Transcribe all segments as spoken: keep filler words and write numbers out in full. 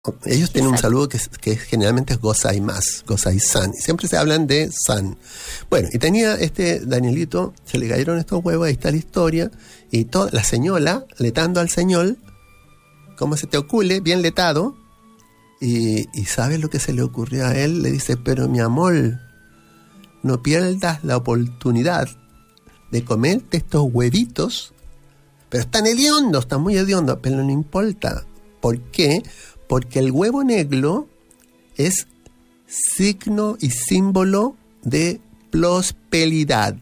Ellos tienen un saludo que, que generalmente es Gozaimasu, Gozai-san. Y siempre se hablan de san. Bueno, y tenía este Danielito, se le cayeron estos huevos, ahí está la historia. Y toda la señora letando al señor, como se te ocurre, bien letado. Y, y ¿sabes lo que se le ocurrió a él? Le dice, pero mi amor, no pierdas la oportunidad de comerte estos huevitos. Pero están hediondos, están muy hediondos, pero no importa. ¿Por qué? Porque el huevo negro es signo y símbolo de prosperidad.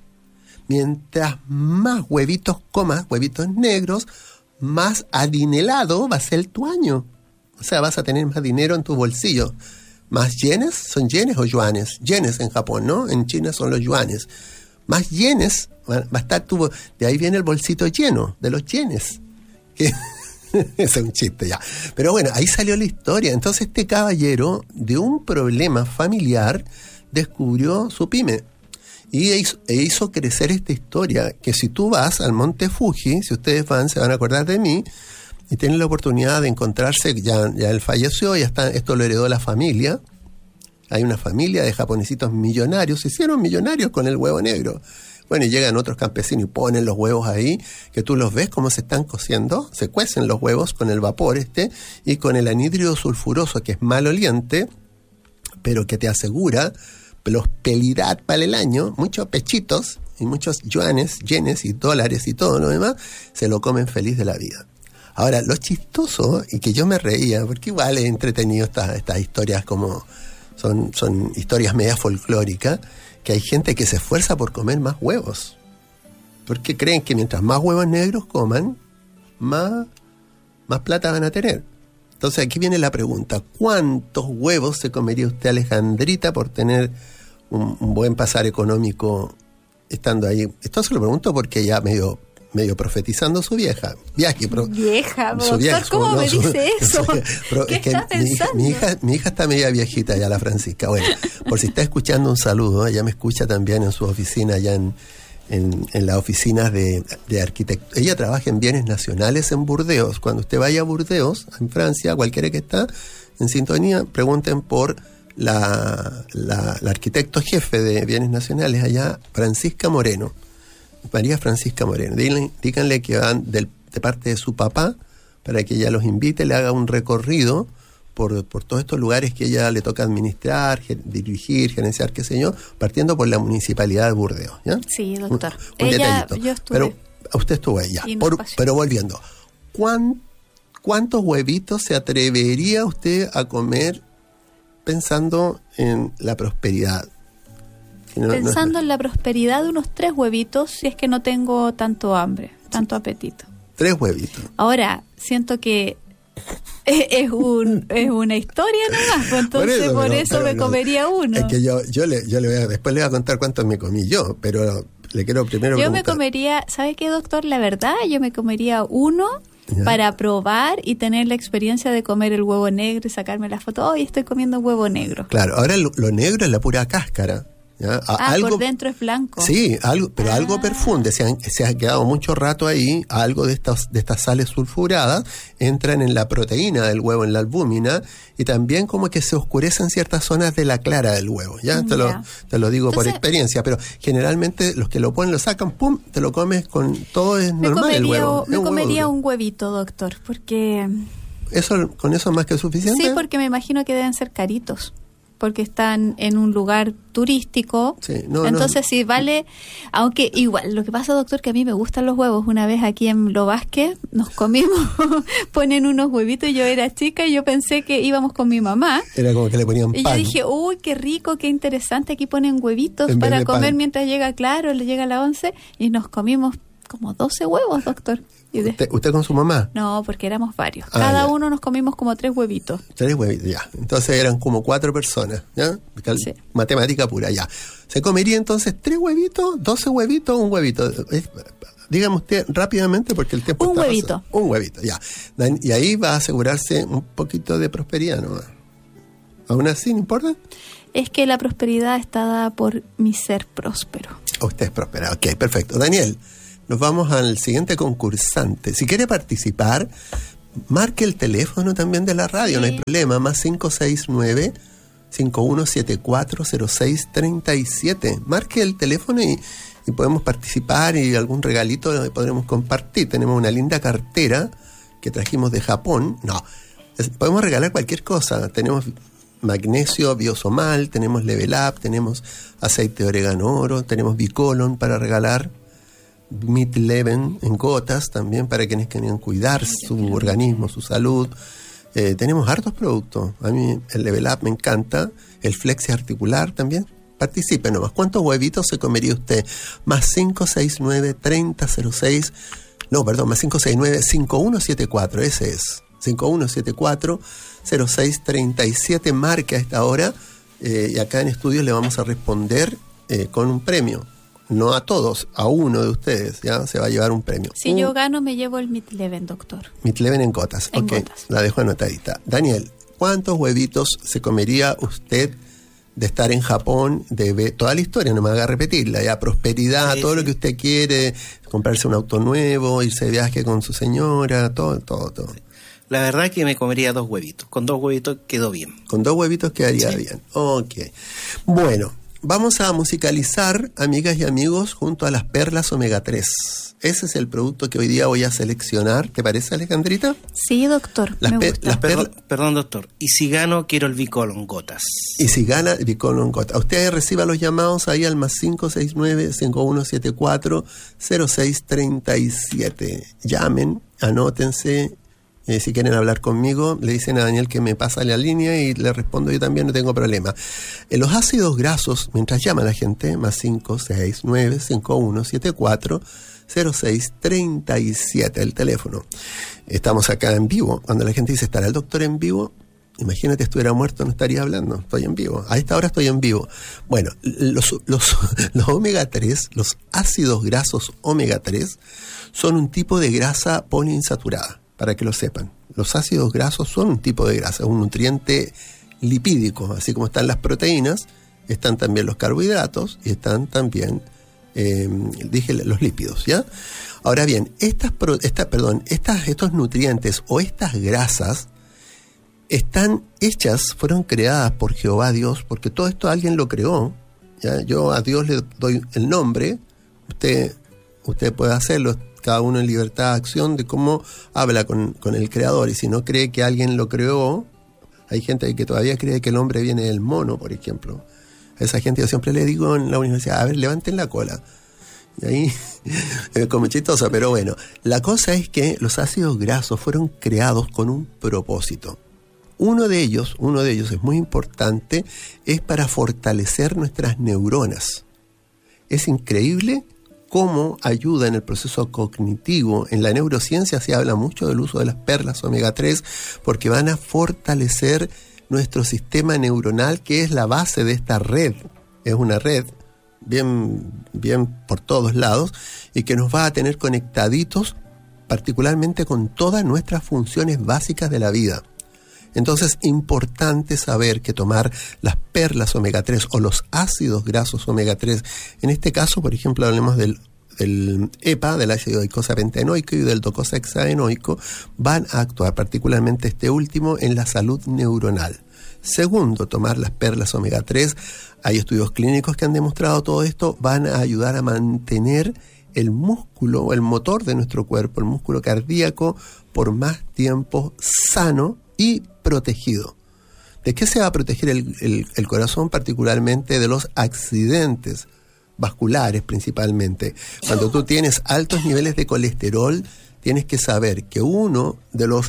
Mientras más huevitos comas, huevitos negros, más adinelado va a ser tu año. O sea, vas a tener más dinero en tu bolsillo. Más yenes, ¿son yenes o yuanes? Yenes en Japón, ¿no? En China son los yuanes. Más yenes, va a estar tu... De ahí viene el bolsito lleno, de los yenes. Que... Ese es un chiste ya. Pero bueno, ahí salió la historia. Entonces este caballero, de un problema familiar, descubrió su pyme. Y e hizo, e hizo crecer esta historia, que si tú vas al Monte Fuji, si ustedes van, se van a acordar de mí, y tienen la oportunidad de encontrarse, ya, ya él falleció, ya está, esto lo heredó la familia. Hay una familia de japonesitos millonarios, se hicieron millonarios con el huevo negro. Bueno, y llegan otros campesinos y ponen los huevos ahí, que tú los ves cómo se están cociendo, se cuecen los huevos con el vapor este y con el anhídrido sulfuroso, que es maloliente, pero que te asegura prosperidad para el año, muchos pechitos y muchos yuanes, yenes y dólares y todo lo demás, se lo comen feliz de la vida. Ahora, lo chistoso, y que yo me reía, porque igual es entretenido estas estas historias como, son, son historias medias folclóricas, que hay gente que se esfuerza por comer más huevos. Porque creen que mientras más huevos negros coman, más, más plata van a tener. Entonces aquí viene la pregunta, ¿cuántos huevos se comería usted, Alejandrita, por tener un, un buen pasar económico estando ahí? Esto se lo pregunto porque ya medio, medio profetizando su vieja. Viaje, pro, vieja, su doctor, vieja, ¿cómo no, me su, dice eso? Pero ¿Qué es que está mi hija, pensando? mi, hija, mi hija está media viejita ya, la Francisca. Bueno, por si está escuchando, un saludo. Ella me escucha también en su oficina, allá en, en, en las oficinas de, de arquitectura. Ella trabaja en bienes nacionales en Burdeos. Cuando usted vaya a Burdeos, en Francia, cualquiera que está en sintonía, pregunten por la, la, la arquitecto jefe de bienes nacionales allá, Francisca Moreno. María Francisca Moreno. Díganle, díganle que van del, de parte de su papá para que ella los invite, le haga un recorrido por, por todos estos lugares que ella le toca administrar, ger, dirigir, gerenciar, qué sé yo, partiendo por la municipalidad de Burdeos, ¿ya? Sí, doctor. Un, un ella, detallito. yo estuve. Pero usted estuvo ahí, ya. Por, pero volviendo, ¿cuán, ¿cuántos huevitos se atrevería usted a comer pensando en la prosperidad? No, Pensando no es... en la prosperidad, unos tres huevitos, si es que no tengo tanto hambre, tanto apetito. Tres huevitos. Ahora, siento que es, es, un, es una historia nomás, pues entonces por eso, por pero, eso pero me no, comería uno. Es que yo, yo, le, yo le voy a, después le voy a contar cuántos me comí yo, pero le quiero primero Yo preguntar. me comería, ¿sabe qué, doctor? La verdad, yo me comería uno ¿ya? Para probar y tener la experiencia de comer el huevo negro y sacarme la foto. Hoy oh, estoy comiendo huevo negro. Claro, ahora lo, lo negro es la pura cáscara. ¿Ya? Ah, algo, por dentro es blanco. Sí, algo, pero ah. algo perfunde, se, han, se ha quedado mucho rato ahí, algo de estas, de estas sales sulfuradas entran en la proteína del huevo, en la albúmina, y también como que se oscurecen ciertas zonas de la clara del huevo, ¿ya? Te, yeah. lo, te lo digo Entonces, por experiencia, pero generalmente los que lo ponen, lo sacan, pum, te lo comes con todo, es normal comería, el huevo. Me un comería huevo un huevito, doctor, porque... ¿Eso, ¿Con eso es más que suficiente? Sí, porque me imagino que deben ser caritos. Porque están en un lugar turístico, sí, no, entonces no. sí vale, aunque igual, lo que pasa, doctor, que a mí me gustan los huevos. Una vez aquí en Lo Vázquez nos comimos, ponen unos huevitos, yo era chica y yo pensé que íbamos con mi mamá. Era como que le ponían pan. Y yo dije, uy, qué rico, qué interesante, aquí ponen huevitos en para comer pan. Mientras llega, claro, le llega a la once, y nos comimos como doce huevos, doctor. ¿Usted, ¿Usted con su mamá? No, porque éramos varios. Ah, Cada ya. uno nos comimos como tres huevitos. Tres huevitos, ya. Entonces eran como cuatro personas, ¿ya? Sí. Matemática pura, ya. Se comería entonces tres huevitos, doce huevitos, un huevito. Dígame usted rápidamente porque el tiempo un está huevito. pasando. Un huevito, ya. Y ahí va a asegurarse un poquito de prosperidad, ¿no? ¿Aún así no importa? Es que la prosperidad está dada por mi ser próspero. Usted es próspera, ok, perfecto. Daniel, nos vamos al siguiente concursante. Si quiere participar, marque el teléfono también de la radio, sí. No hay problema, más cinco seis nueve, cinco uno siete cuatro, cero seis tres siete. Marque el teléfono y, y podemos participar y algún regalito podremos compartir. Tenemos una linda cartera que trajimos de Japón. No, es, podemos regalar cualquier cosa. Tenemos magnesio biosomal, tenemos Level Up, tenemos aceite de orégano oro, tenemos Bicolon para regalar, Midleven en gotas también para quienes quieren cuidar su organismo, su salud. Eh, tenemos hartos productos. A mí el Level Up me encanta, el Flexi articular también. Participe nomás. ¿Cuántos huevitos se comería usted? Más cinco seis nueve, treinta cero seis, no, perdón, más cinco seis nueve, cinco uno siete cuatro, ese es. cinco uno siete cuatro, cero seis tres siete, marque a esta hora eh, y acá en estudio le vamos a responder eh, con un premio. No a todos, a uno de ustedes, ya se va a llevar un premio. Si un, yo gano, me llevo el Midleven, doctor. Midleven en gotas, en ok, gotas. La dejo anotadita. Daniel, ¿cuántos huevitos se comería usted de estar en Japón, de ver toda la historia, no me haga repetirla, ya, prosperidad, sí, todo sí. Lo que usted quiere, comprarse un auto nuevo, irse de viaje con su señora, todo, todo, todo? Sí. La verdad que me comería dos huevitos. Con dos huevitos quedó bien. Con dos huevitos quedaría sí. bien. Ok. Bueno, vamos a musicalizar, amigas y amigos, junto a las perlas omega tres. Ese es el producto que hoy día voy a seleccionar. ¿Te parece, Alejandrita? Sí, doctor. Las me pe- gusta. las perdón, perdón, doctor. Y si gano, quiero el Bicolon gotas. Y si gana, el Bicolon gotas. Usted reciba los llamados ahí al más cinco seis nueve, cinco uno siete cuatro, cero seis tres siete. Llamen, anótense. Eh, si quieren hablar conmigo, le dicen a Daniel que me pasa la línea y le respondo yo también, no tengo problema. En los ácidos grasos, mientras llama la gente, más cinco seis nueve, cinco uno siete cuatro, cero seis tres siete, el teléfono. Estamos acá en vivo. Cuando la gente dice, ¿estará el doctor en vivo? Imagínate, estuviera muerto, no estaría hablando. Estoy en vivo. A esta hora estoy en vivo. Bueno, los, los, los omega tres, los ácidos grasos omega tres, son un tipo de grasa poliinsaturada. Para que lo sepan, los ácidos grasos son un tipo de grasa, un nutriente lipídico, así como están las proteínas, están también los carbohidratos y están también, eh, dije, los lípidos, ¿ya? Ahora bien, estas, esta, perdón, estas, estos nutrientes o estas grasas están hechas, fueron creadas por Jehová Dios, porque todo esto alguien lo creó, ¿ya? Yo a Dios le doy el nombre, usted, usted puede hacerlo, cada uno en libertad de acción de cómo habla con, con el creador, y si no cree que alguien lo creó, hay gente que todavía cree que el hombre viene del mono, por ejemplo. A esa gente yo siempre le digo en la universidad, a ver, levanten la cola. Y ahí es como chistoso, pero bueno, la cosa es que los ácidos grasos fueron creados con un propósito. Uno de ellos, uno de ellos es muy importante, es para fortalecer nuestras neuronas. Es increíble cómo ayuda en el proceso cognitivo. En la neurociencia se habla mucho del uso de las perlas omega tres porque van a fortalecer nuestro sistema neuronal, que es la base de esta red. Es una red bien, bien por todos lados y que nos va a tener conectaditos particularmente con todas nuestras funciones básicas de la vida. Entonces, importante saber que tomar las perlas omega tres o los ácidos grasos omega tres, en este caso, por ejemplo, hablemos del, del E P A, del ácido eicosapentaenoico y del docosahexaenoico, van a actuar, particularmente este último, en la salud neuronal. Segundo, tomar las perlas omega tres, hay estudios clínicos que han demostrado todo esto, van a ayudar a mantener el músculo o el motor de nuestro cuerpo, el músculo cardíaco, por más tiempo sano y protegido. ¿De qué se va a proteger el, el, el corazón? Particularmente de los accidentes vasculares principalmente. Cuando tú tienes altos niveles de colesterol, tienes que saber que uno de los,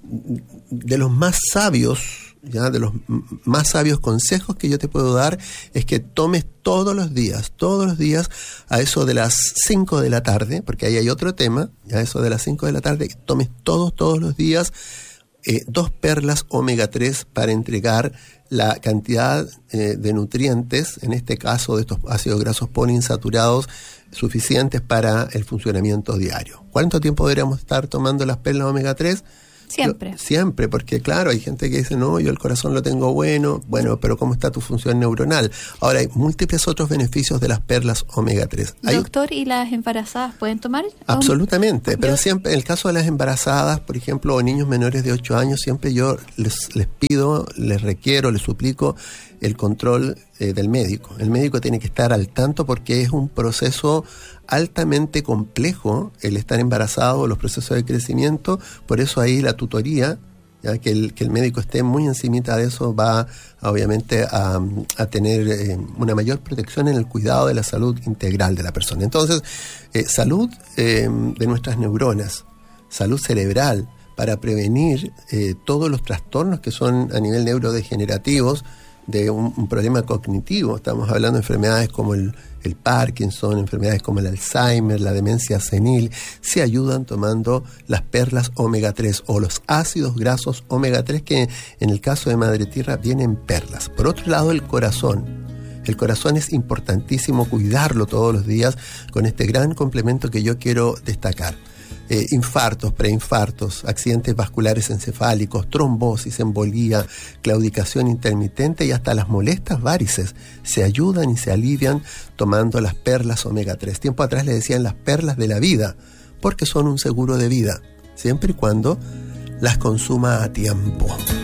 de los más sabios, ya de los más sabios consejos que yo te puedo dar es que tomes todos los días, todos los días a eso de las cinco de la tarde, porque ahí hay otro tema, ya a eso de las cinco de la tarde, tomes todos, todos los días Eh, dos perlas omega tres para entregar la cantidad eh, de nutrientes, en este caso de estos ácidos grasos poliinsaturados, suficientes para el funcionamiento diario. ¿Cuánto tiempo deberíamos estar tomando las perlas omega tres? Siempre. Yo, siempre, porque claro, hay gente que dice, no, yo el corazón lo tengo bueno, bueno, pero ¿cómo está tu función neuronal? Ahora, hay múltiples otros beneficios de las perlas omega tres. Hay, Doctor, ¿y las embarazadas pueden tomar? Absolutamente, um, pero yo, siempre, en el caso de las embarazadas, por ejemplo, o niños menores de ocho años, siempre yo les, les pido, les requiero, les suplico el control eh, del médico. El médico tiene que estar al tanto porque es un proceso altamente complejo el estar embarazado, los procesos de crecimiento, por eso ahí la tutoría, ya que el, que el médico esté muy encimita de eso va obviamente a, a tener eh, una mayor protección en el cuidado de la salud integral de la persona. Entonces, eh, salud eh, de nuestras neuronas, salud cerebral, para prevenir eh, todos los trastornos que son a nivel neurodegenerativos, de un, un problema cognitivo. Estamos hablando de enfermedades como el, el Parkinson, enfermedades como el Alzheimer, la demencia senil, se ayudan tomando las perlas omega tres o los ácidos grasos omega tres, que en el caso de Madre Tierra vienen perlas. Por otro lado, el corazón. El corazón es importantísimo cuidarlo todos los días con este gran complemento que yo quiero destacar. Eh, infartos, preinfartos, accidentes vasculares encefálicos, trombosis, embolía, claudicación intermitente y hasta las molestas varices se ayudan y se alivian tomando las perlas omega tres. Tiempo atrás le decían las perlas de la vida, porque son un seguro de vida, siempre y cuando las consuma a tiempo.